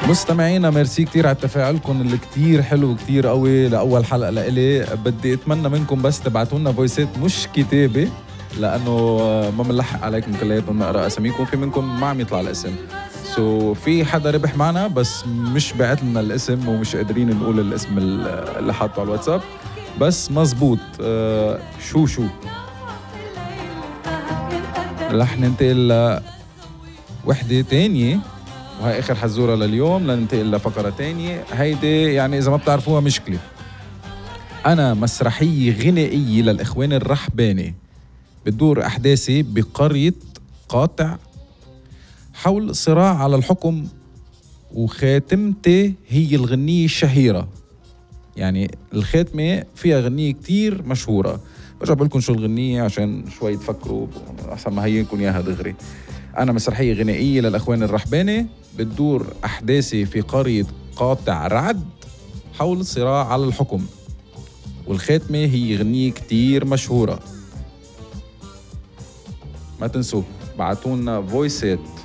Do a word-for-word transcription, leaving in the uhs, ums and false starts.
مستمعينا ميرسي كتير على تفاعلكم اللي كتير حلو وكتير قوي لأول حلقة لإلي. بدي أتمنى منكم بس تبعتوا لنا فويسات مش كتابة، لأنه ما منلحق عليكم كلياتهم نقرأ أساميكم. في منكم ما عم يطلع الاسم، سو so, في حدا ربح معنا بس مش بعت لنا الاسم ومش قادرين نقول الاسم اللي حاطه على الواتساب. بس مزبوط. أه شو شو رح ننتقل لوحدة تانية، وهي آخر حزورة لليوم. لننتقل لفقرة تانية. هيدي يعني إذا ما بتعرفوها مشكلة. أنا مسرحية غنائية للإخوان الرحباني بتدور أحداثي بقرية قاطع حول صراع على الحكم، وخاتمتي هي الغنية الشهيرة. يعني الخاتمة فيها غنية كتير مشهورة. بجرب لكم شو الغنية عشان شوي تفكروا، أحسن ما هينكم ياها دغري. أنا مسرحية غنائية للإخوان الرحباني بتدور أحداثي في قرية قاطع رعد حول صراع على الحكم، والخاتمة هي غنية كتير مشهورة. ما تنسوا بعتونا فويسات